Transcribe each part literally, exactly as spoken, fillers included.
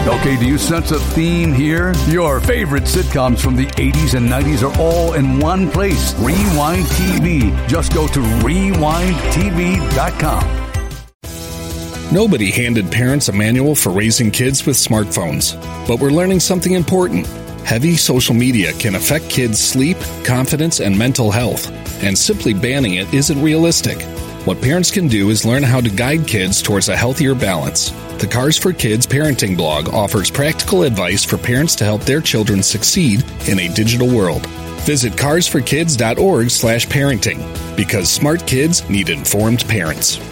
Okay, do you sense a theme here? Your favorite sitcoms from the eighties and nineties are all in one place. Rewind T V. Just go to rewind t v dot com. Nobody handed parents a manual for raising kids with smartphones. But we're learning something important. Heavy social media can affect kids' sleep, confidence, and mental health. And simply banning it isn't realistic. What parents can do is learn how to guide kids towards a healthier balance. The Cars for Kids parenting blog offers practical advice for parents to help their children succeed in a digital world. Visit cars for kids dot org slash parenting, because smart kids need informed parents.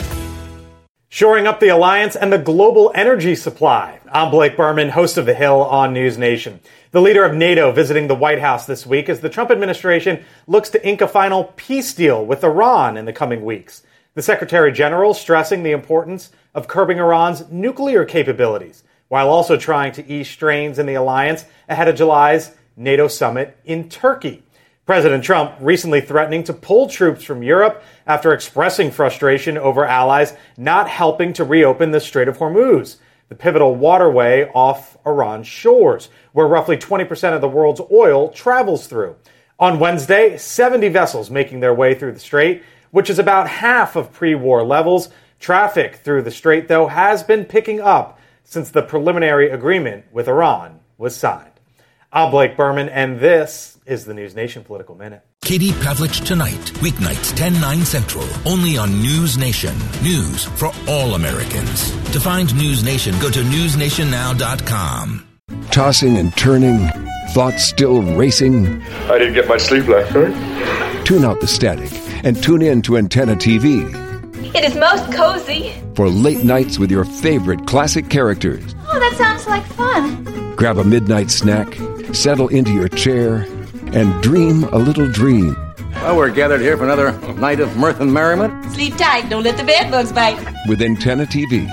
Shoring up the alliance and the global energy supply. I'm Blake Berman, host of The Hill on News Nation. The leader of NATO visiting the White House this week as the Trump administration looks to ink a final peace deal with Iran in the coming weeks. The Secretary General stressing the importance of curbing Iran's nuclear capabilities, while also trying to ease strains in the alliance ahead of July's NATO summit in Turkey. President Trump recently threatening to pull troops from Europe after expressing frustration over allies not helping to reopen the Strait of Hormuz, the pivotal waterway off Iran's shores, where roughly twenty percent of the world's oil travels through. On Wednesday, seventy vessels making their way through the strait, which is about half of pre-war levels. Traffic through the strait, though, has been picking up since the preliminary agreement with Iran was signed. I'm Blake Berman, and this is the News Nation Political Minute. Katie Pavlich Tonight, weeknights ten, nine Central, only on News Nation. News for all Americans. To find News Nation, go to news nation now dot com. Tossing and turning, thoughts still racing. I didn't get much sleep last night. Tune out the static and tune in to Antenna T V. It is most cozy. For late nights with your favorite classic characters. Oh, that sounds like fun. Grab a midnight snack, settle into your chair, and dream a little dream. Well, we're gathered here for another night of mirth and merriment. Sleep tight, don't let the bed bugs bite. With Antenna T V.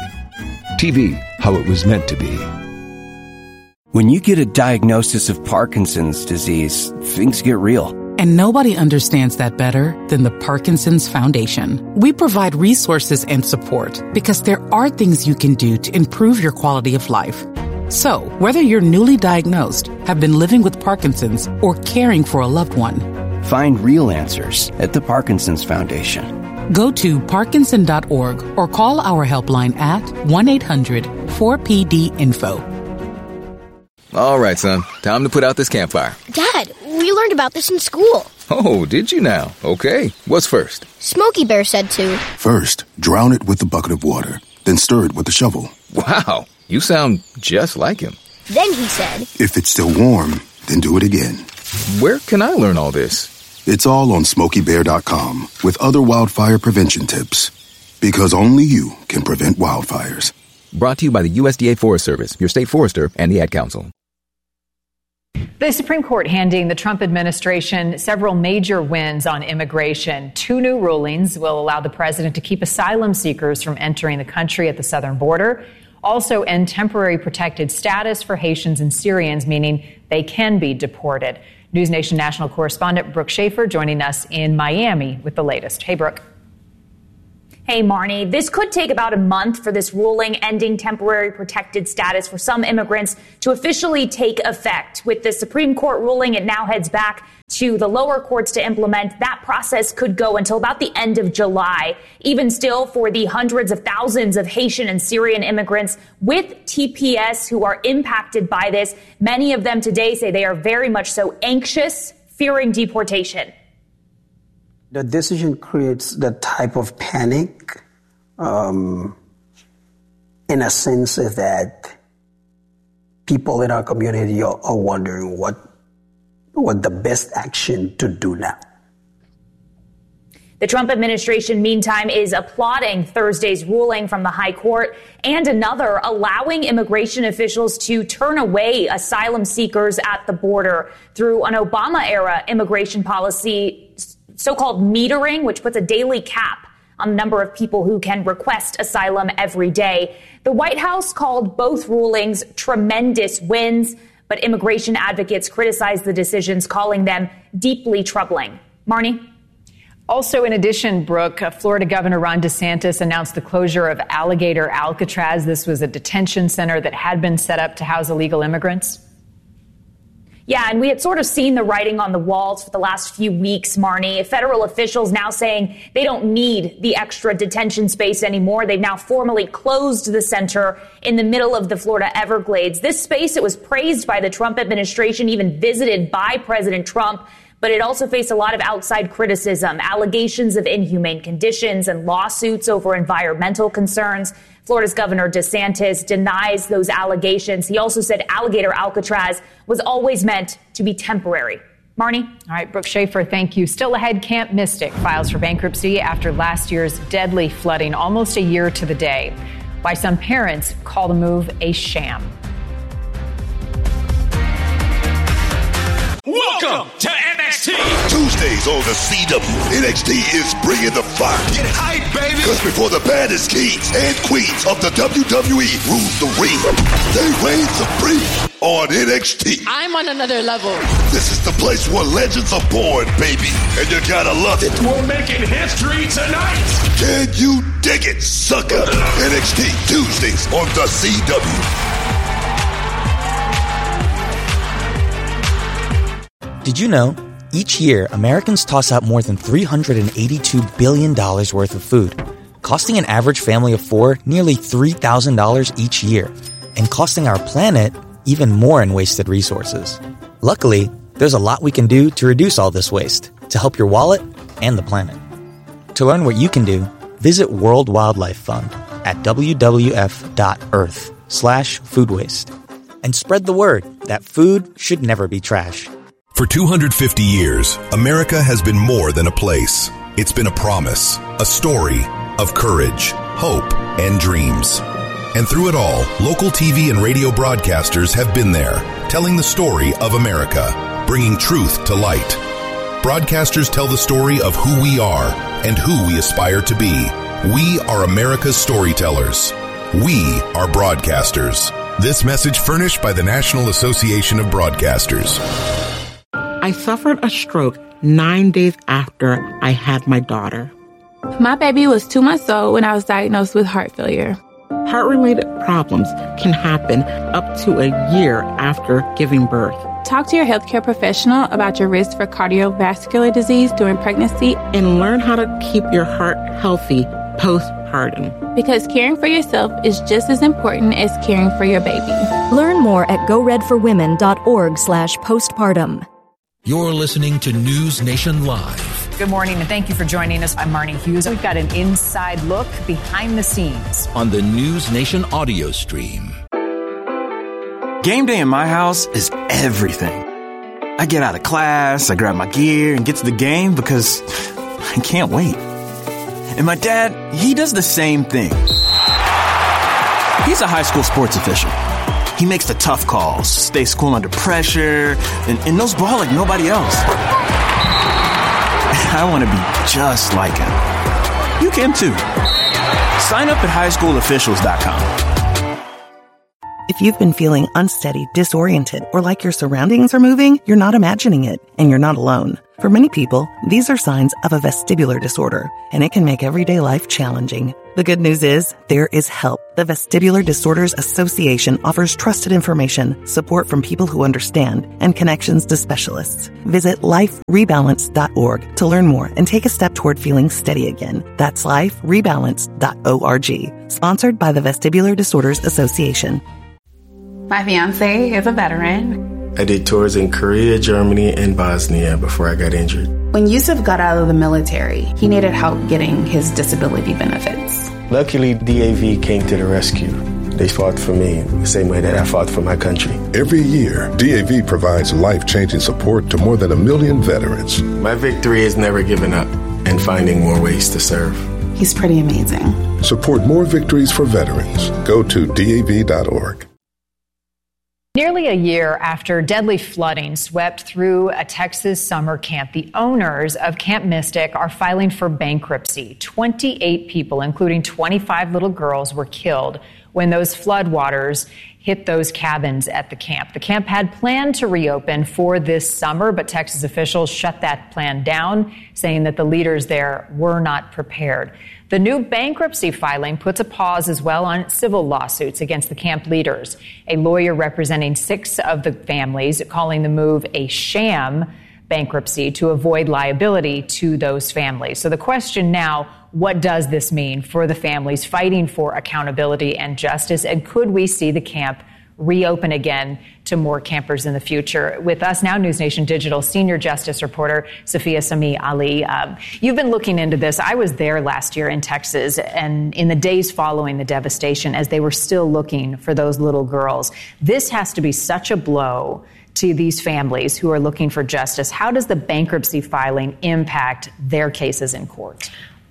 T V, how it was meant to be. When you get a diagnosis of Parkinson's disease, things get real. And nobody understands that better than the Parkinson's Foundation. We provide resources and support because there are things you can do to improve your quality of life. So, whether you're newly diagnosed, have been living with Parkinson's, or caring for a loved one, find real answers at the Parkinson's Foundation. Go to parkinson dot org or call our helpline at one eight hundred four P D info. All right, son. Time to put out this campfire. Dad, we learned about this in school. Oh, did you now? Okay. What's first? Smokey Bear said to. First, drown it with a bucket of water, then stir it with a shovel. Wow, you sound just like him. Then he said, if it's still warm, then do it again. Where can I learn all this? It's all on smokey bear dot com with other wildfire prevention tips. Because only you can prevent wildfires. Brought to you by the U S D A Forest Service, your state forester, and the Ad Council. The Supreme Court handing the Trump administration several major wins on immigration. Two new rulings will allow the president to keep asylum seekers from entering the country at the southern border. Also end temporary protected status for Haitians and Syrians, meaning they can be deported. News Nation national correspondent Brooke Schaefer joining us in Miami with the latest. Hey, Brooke. Hey, Marnie, this could take about a month for this ruling ending temporary protected status for some immigrants to officially take effect. With the Supreme Court ruling, it now heads back to the lower courts to implement. That process could go until about the end of July. Even still, for the hundreds of thousands of Haitian and Syrian immigrants with T P S who are impacted by this, many of them today say they are very much so anxious, fearing deportation. The decision creates the type of panic, um, in a sense that people in our community are, are wondering what what the best action to do now. The Trump administration, meantime, is applauding Thursday's ruling from the high court and another allowing immigration officials to turn away asylum seekers at the border through an Obama-era immigration policy, so-called metering, which puts a daily cap on the number of people who can request asylum every day. The White House called both rulings tremendous wins, but immigration advocates criticize the decisions, calling them deeply troubling. Marnie? Also, in addition, Brooke, Florida Governor Ron DeSantis announced the closure of Alligator Alcatraz. This was a detention center that had been set up to house illegal immigrants. Yeah, and we had sort of seen the writing on the walls for the last few weeks, Marnie. Federal officials now saying they don't need the extra detention space anymore. They've now formally closed the center in the middle of the Florida Everglades. This space, it was praised by the Trump administration, even visited by President Trump. But it also faced a lot of outside criticism, allegations of inhumane conditions and lawsuits over environmental concerns. Florida's Governor DeSantis denies those allegations. He also said Alligator Alcatraz was always meant to be temporary. Marnie? All right, Brooke Schaefer, thank you. Still ahead, Camp Mystic files for bankruptcy after last year's deadly flooding, almost a year to the day. Why some parents call the move a sham. Welcome to N X T. Tuesdays on the C W. N X T is bringing the fire. Get hype, baby. Because before the baddest kings and queens of the W W E rule the ring, they reign supreme on N X T. I'm on another level. This is the place where legends are born, baby. And you gotta love it. We're making history tonight. Can you dig it, sucker? N X T Tuesdays on the C W. Did you know, each year, Americans toss out more than three hundred eighty-two billion dollars worth of food, costing an average family of four nearly three thousand dollars each year, and costing our planet even more in wasted resources. Luckily, there's a lot we can do to reduce all this waste, to help your wallet and the planet. To learn what you can do, visit World Wildlife Fund at w w f dot earth slash food waste. And spread the word that food should never be trash. For two hundred fifty years, America has been more than a place. It's been a promise, a story of courage, hope, and dreams. And through it all, local T V and radio broadcasters have been there, telling the story of America, bringing truth to light. Broadcasters tell the story of who we are and who we aspire to be. We are America's storytellers. We are broadcasters. This message furnished by the National Association of Broadcasters. I suffered a stroke nine days after I had my daughter. My baby was two months old when I was diagnosed with heart failure. Heart-related problems can happen up to a year after giving birth. Talk to your healthcare professional about your risk for cardiovascular disease during pregnancy and learn how to keep your heart healthy postpartum. Because caring for yourself is just as important as caring for your baby. Learn more at go red for women dot org slash postpartum. You're listening to News Nation Live. Good morning, and thank you for joining us. I'm Marnie Hughes. We've got an inside look behind the scenes on the News Nation audio stream. Game day in my house is everything. I get out of class, I grab my gear, and get to the game because I can't wait. And my dad, he does the same thing. He's a high school sports official. He makes the tough calls, stays cool under pressure, and, and knows ball like nobody else. I want to be just like him. You can too. Sign up at high school officials dot com. If you've been feeling unsteady, disoriented, or like your surroundings are moving, you're not imagining it, and you're not alone. For many people, these are signs of a vestibular disorder, and it can make everyday life challenging. The good news is, there is help. The Vestibular Disorders Association offers trusted information, support from people who understand, and connections to specialists. Visit life rebalance dot org to learn more and take a step toward feeling steady again. That's life rebalance dot org. Sponsored by the Vestibular Disorders Association. My fiance is a veteran. I did tours in Korea, Germany, and Bosnia before I got injured. When Yusuf got out of the military, he needed help getting his disability benefits. Luckily, D A V came to the rescue. They fought for me the same way that I fought for my country. Every year, D A V provides life-changing support to more than a million veterans. My victory is never giving up and finding more ways to serve. He's pretty amazing. Support more victories for veterans. Go to D A V dot org. Nearly a year after deadly flooding swept through a Texas summer camp, the owners of Camp Mystic are filing for bankruptcy. twenty-eight people, including twenty-five little girls, were killed when those floodwaters hit those cabins at the camp. The camp had planned to reopen for this summer, but Texas officials shut that plan down, saying that the leaders there were not prepared. The new bankruptcy filing puts a pause as well on civil lawsuits against the camp leaders. A lawyer representing six of the families calling the move a sham bankruptcy to avoid liability to those families. So the question now, what does this mean for the families fighting for accountability and justice? And could we see the camp reopen again to more campers in the future? With us now, News Nation Digital senior justice reporter Safiya Sami Ali. Um, you've been looking into this. I was there last year in Texas, and in the days following the devastation, as they were still looking for those little girls. This has to be such a blow to these families who are looking for justice. How does the bankruptcy filing impact their cases in court?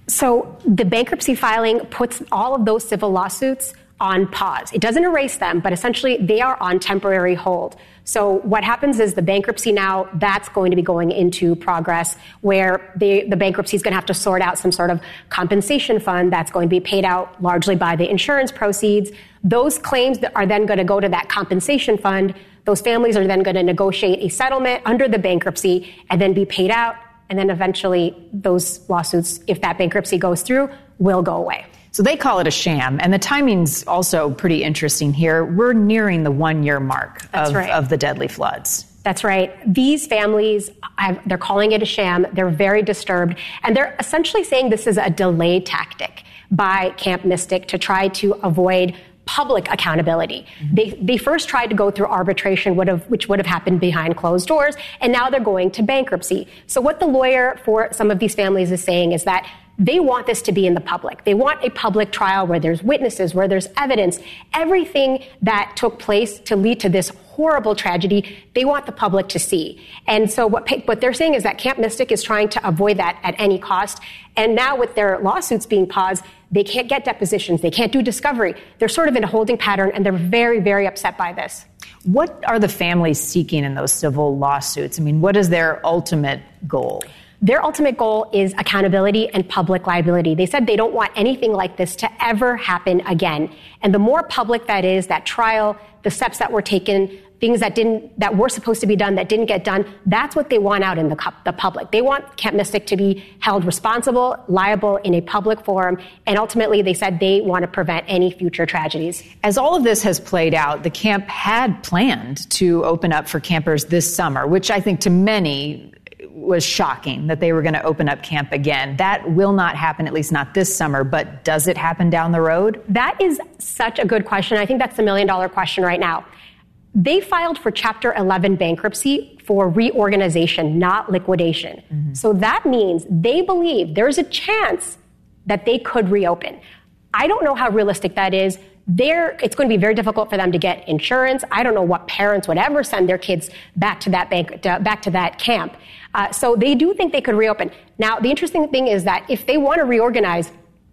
So the bankruptcy filing puts all of those civil lawsuits on pause. It doesn't erase them, but essentially they are on temporary hold. So what happens is the bankruptcy now, that's going to be going into progress, where the, the bankruptcy is going to have to sort out some sort of compensation fund that's going to be paid out largely by the insurance proceeds. Those claims that are then going to go to that compensation fund. Those families are then going to negotiate a settlement under the bankruptcy and then be paid out. And then eventually those lawsuits, if that bankruptcy goes through, will go away. So they call it a sham. And the timing's also pretty interesting here. We're nearing the one-year mark of, right. of the deadly floods. That's right. These families, I've, they're calling it a sham. They're very disturbed. And they're essentially saying this is a delay tactic by Camp Mystic to try to avoid public accountability. Mm-hmm. They they first tried to go through arbitration, would have, which would have happened behind closed doors, and now they're going to bankruptcy. So what the lawyer for some of these families is saying is that they want this to be in the public. They want a public trial where there's witnesses, where there's evidence, everything that took place to lead to this horrible tragedy, they want the public to see. And so what, what they're saying is that Camp Mystic is trying to avoid that at any cost. And now with their lawsuits being paused, they can't get depositions. They can't do discovery. They're sort of in a holding pattern, and they're very, very upset by this. What are the families seeking in those civil lawsuits? I mean, what is their ultimate goal? Their ultimate goal is accountability and public liability. They said they don't want anything like this to ever happen again. And the more public that is, that trial, the steps that were taken, things that didn't, that were supposed to be done that didn't get done, that's what they want out in the, the public. They want Camp Mystic to be held responsible, liable in a public forum, and ultimately they said they want to prevent any future tragedies. As all of this has played out, the camp had planned to open up for campers this summer, which I think to many was shocking that they were going to open up camp again. That will not happen, at least not this summer, but does it happen down the road? That is such a good question. I think that's the million dollar question right now. They filed for Chapter eleven bankruptcy for reorganization, not liquidation. Mm-hmm. So that means they believe there's a chance that they could reopen. I don't know how realistic that is. There, it's going to be very difficult for them to get insurance. I don't know what parents would ever send their kids back to that bank, to, back to that camp. Uh, so they do think they could reopen. Now, the interesting thing is that if they want to reorganize,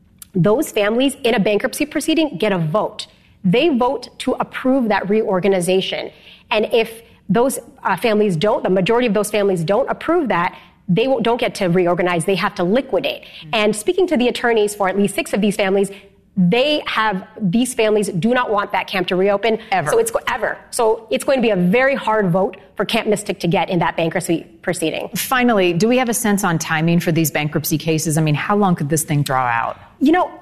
those families in a bankruptcy proceeding get a vote. They vote to approve that reorganization. And if those uh, families don't, the majority of those families don't approve that, they don't get to reorganize. They have to liquidate. Mm-hmm. And speaking to the attorneys for at least six of these families, they have, these families do not want that camp to reopen. Ever. So it's ever. So it's going to be a very hard vote for Camp Mystic to get in that bankruptcy proceeding. Finally, do we have a sense on timing for these bankruptcy cases? I mean, how long could this thing draw out? You know,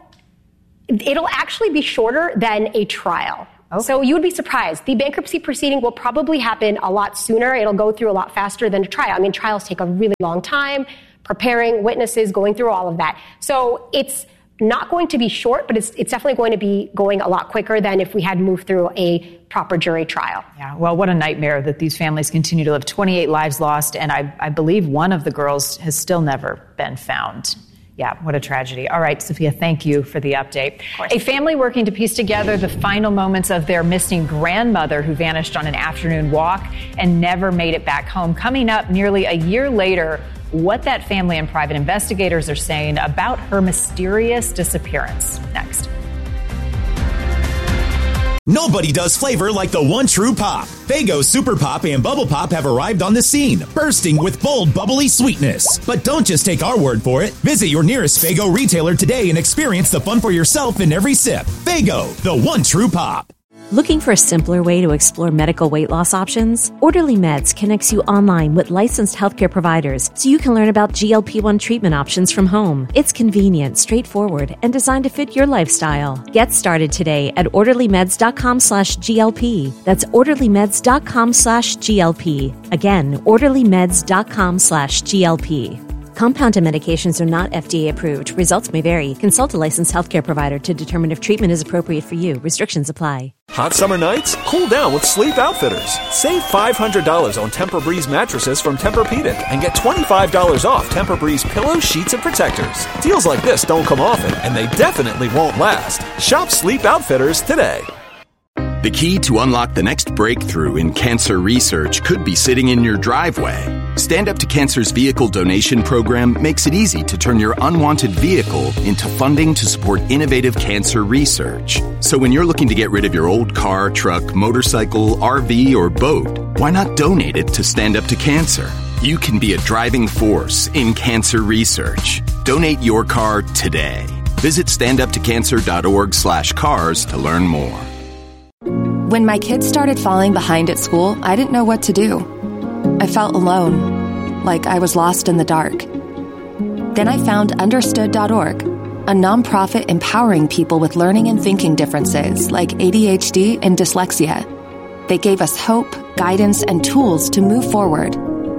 it'll actually be shorter than a trial. Okay. So you would be surprised. The bankruptcy proceeding will probably happen a lot sooner. It'll go through a lot faster than a trial. I mean, trials take a really long time, preparing witnesses, going through all of that. So it's not going to be short, but it's, it's definitely going to be going a lot quicker than if we had moved through a proper jury trial. Yeah, well, what a nightmare that these families continue to live. twenty-eight lives lost, and I, I believe one of the girls has still never been found. Yeah, what a tragedy. All right, Safiya, thank you for the update. A family working to piece together the final moments of their missing grandmother who vanished on an afternoon walk and never made it back home. Coming up nearly a year later, what that family and private investigators are saying about her mysterious disappearance. Next. Nobody does flavor like the one true pop. Faygo Super Pop and Bubble Pop have arrived on the scene, bursting with bold, bubbly sweetness. But don't just take our word for it. Visit your nearest Faygo retailer today and experience the fun for yourself in every sip. Faygo, the one true pop. Looking for a simpler way to explore medical weight loss options? Orderly Meds connects you online with licensed healthcare providers so you can learn about G L P one treatment options from home. It's convenient, straightforward, and designed to fit your lifestyle. Get started today at orderlymeds.com slash GLP. That's orderlymeds.com slash GLP. Again, orderlymeds.com slash GLP. Compounded medications are not F D A approved. Results may vary. Consult a licensed healthcare provider to determine if treatment is appropriate for you. Restrictions apply. Hot summer nights? Cool down with Sleep Outfitters. Save five hundred dollars on Tempur-Breeze mattresses from Tempur-Pedic and get twenty-five dollars off Tempur-Breeze pillows, sheets, and protectors. Deals like this don't come often, and they definitely won't last. Shop Sleep Outfitters today. The key to unlock the next breakthrough in cancer research could be sitting in your driveway. Stand Up to Cancer's vehicle donation program makes it easy to turn your unwanted vehicle into funding to support innovative cancer research. So when you're looking to get rid of your old car, truck, motorcycle, R V, or boat, why not donate it to Stand Up to Cancer? You can be a driving force in cancer research. Donate your car today. Visit standuptocancer.org slash cars to learn more. When my kids started falling behind at school, I didn't know what to do. I felt alone, like I was lost in the dark. Then I found understood dot org, a nonprofit empowering people with learning and thinking differences like A D H D and dyslexia. They gave us hope, guidance, and tools to move forward.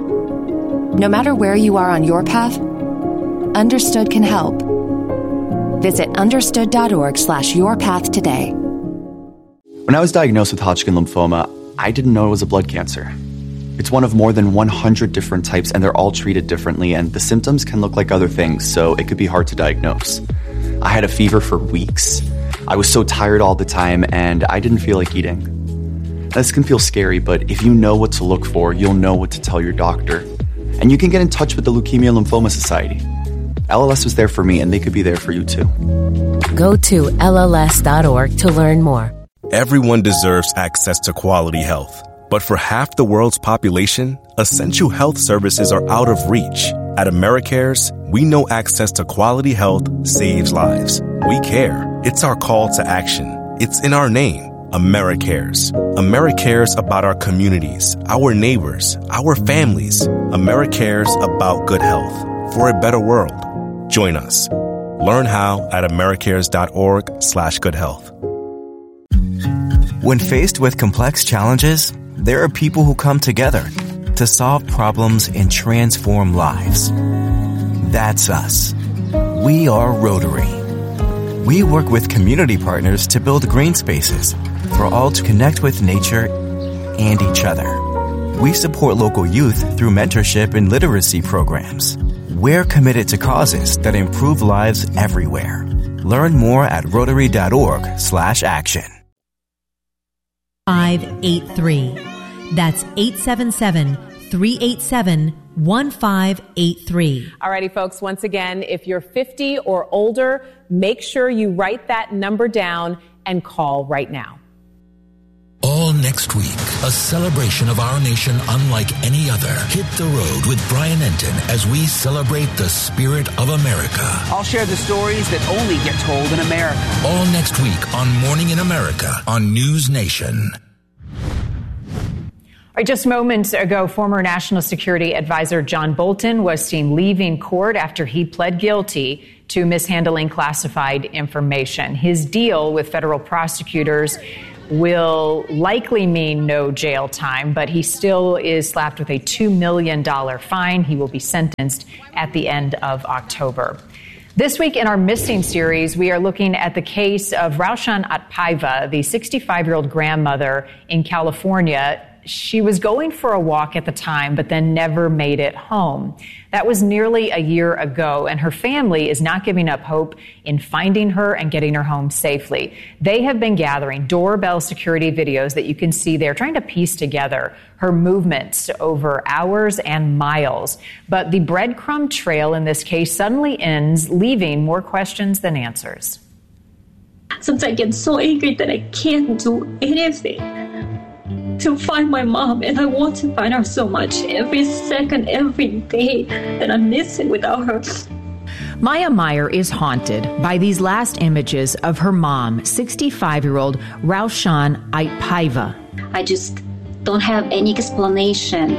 No matter where you are on your path, Understood can help. Visit understood dot org slash your path today. When I was diagnosed with Hodgkin lymphoma, I didn't know it was a blood cancer. It's one of more than one hundred different types, and they're all treated differently, and the symptoms can look like other things, so it could be hard to diagnose. I had a fever for weeks. I was so tired all the time, and I didn't feel like eating. This can feel scary, but if you know what to look for, you'll know what to tell your doctor. And you can get in touch with the Leukemia Lymphoma Society. L L S was there for me, and they could be there for you too. Go to L L S dot org to learn more. Everyone deserves access to quality health. But for half the world's population, essential health services are out of reach. At AmeriCares, we know access to quality health saves lives. We care. It's our call to action. It's in our name, AmeriCares. AmeriCares about our communities, our neighbors, our families. AmeriCares about good health for a better world. Join us. Learn how at americares.org slash good health. When faced with complex challenges, there are people who come together to solve problems and transform lives. That's us. We are Rotary. We work with community partners to build green spaces for all to connect with nature and each other. We support local youth through mentorship and literacy programs. We're committed to causes that improve lives everywhere. Learn more at rotary.org slash action. five eight three. That's eight seven seven, three eight seven, one five eight three. Alrighty, folks, once again, if you're fifty or older, make sure you write that number down and call right now. All next week, a celebration of our nation unlike any other. Hit the road with Brian Enton as we celebrate the spirit of America. I'll share the stories that only get told in America. All next week on Morning in America on News Nation. All right, just moments ago, former National Security Advisor John Bolton was seen leaving court after he pled guilty to mishandling classified information. His deal with federal prosecutors will likely mean no jail time, but he still is slapped with a two million dollars fine. He will be sentenced at the end of October. This week in our Missing series, we are looking at the case of Raushan Atpaiva, the sixty-five-year-old grandmother in California. She was going for a walk at the time, but then never made it home. That was nearly a year ago, and her family is not giving up hope in finding her and getting her home safely. They have been gathering doorbell security videos that you can see there, trying to piece together her movements over hours and miles. But the breadcrumb trail in this case suddenly ends, leaving more questions than answers. Sometimes I get so angry that I can't do anything to find my mom, and I want to find her so much. Every second, every day that I'm missing without her. Maya Meyer is haunted by these last images of her mom, sixty-five-year-old Raushan Aitpaiva. I just don't have any explanation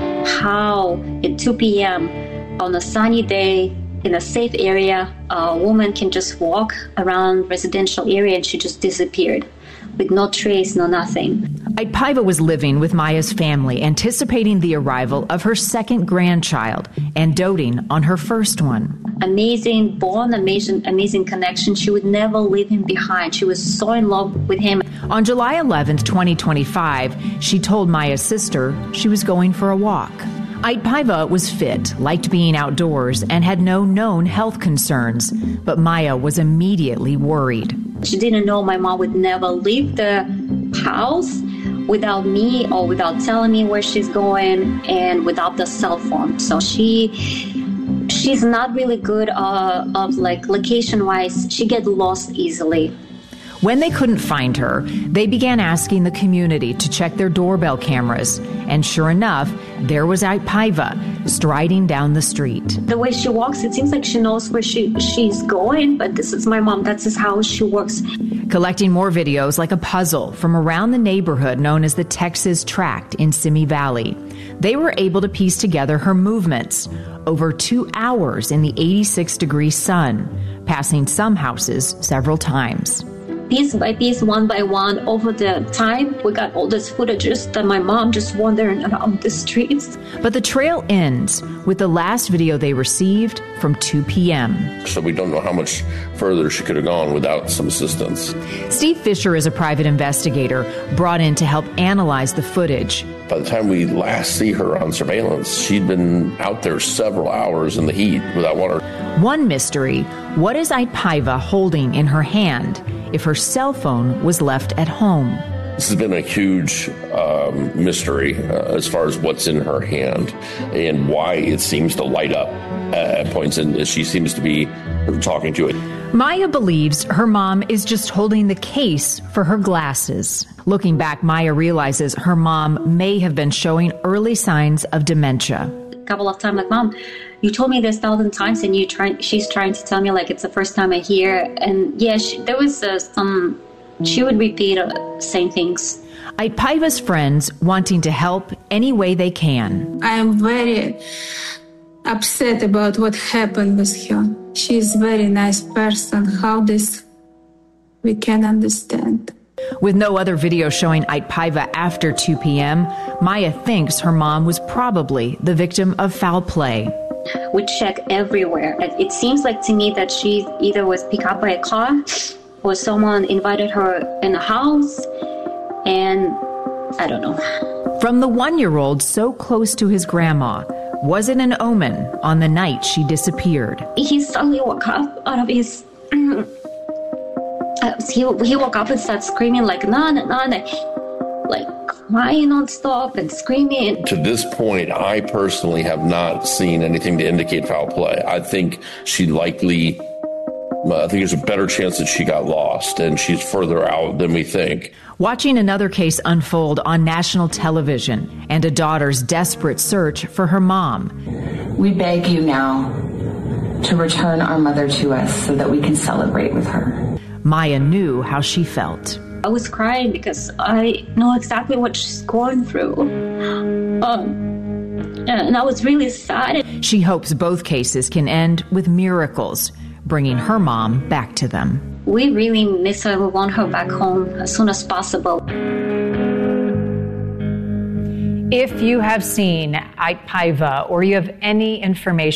how at two p.m. on a sunny day in a safe area, a woman can just walk around residential area and she just disappeared with no trace, no nothing. Aitpaiva was living with Maya's family, anticipating the arrival of her second grandchild and doting on her first one. Amazing bond, amazing, amazing connection. She would never leave him behind. She was so in love with him. On July eleventh, twenty twenty-five, she told Maya's sister she was going for a walk. Aitpaiva was fit, liked being outdoors, and had no known health concerns. But Maya was immediately worried. She didn't know my mom would never leave the house without me or without telling me where she's going and without the cell phone. So she she's not really good uh, of like location-wise. She gets lost easily. When they couldn't find her, they began asking the community to check their doorbell cameras. And sure enough, there was Aitpaiva striding down the street. The way she walks, it seems like she knows where she, she's going, but this is my mom. That's just how she works. Collecting more videos like a puzzle from around the neighborhood known as the Texas Tract in Simi Valley, they were able to piece together her movements over two hours in the eighty-six degree sun, passing some houses several times. Piece by piece, one by one, over the time, we got all this footages that my mom just wandering around the streets. But the trail ends with the last video they received from two p.m. So we don't know how much further she could have gone without some assistance. Steve Fisher is a private investigator brought in to help analyze the footage. By the time we last see her on surveillance, she'd been out there several hours in the heat without water. One mystery, what is Aitpaiva holding in her hand if her cell phone was left at home? This has been a huge um, mystery uh, as far as what's in her hand and why it seems to light up at points, and she seems to be talking to it. Maya believes her mom is just holding the case for her glasses. Looking back, Maya realizes her mom may have been showing early signs of dementia. A couple of times, like, Mom, you told me this thousand times, and you try, she's trying to tell me like it's the first time I hear. And yeah, she, there was uh, some, she would repeat uh, same things. Aitpaiva's friends wanting to help any way they can. I am very upset about what happened with her. She's a very nice person. How this we can understand. With no other video showing Aitpaiva after two p.m., Maya thinks her mom was probably the victim of foul play. We check everywhere. It seems like to me that she either was picked up by a car or someone invited her in a house, and I don't know. From the one-year-old so close to his grandma, was it an omen on the night she disappeared? He suddenly woke up out of his... Uh, he, he woke up and started screaming like, Nana, Nana, like crying non-stop and screaming. To this point, I personally have not seen anything to indicate foul play. I think she likely, I think there's a better chance that she got lost and she's further out than we think. Watching another case unfold on national television and a daughter's desperate search for her mom. We beg you now to return our mother to us so that we can celebrate with her. Maya knew how she felt. I was crying because I know exactly what she's going through. Um, and I was really sad. She hopes both cases can end with miracles, bringing her mom back to them. We really miss her. We want her back home as soon as possible. If you have seen Aitpaiva or you have any information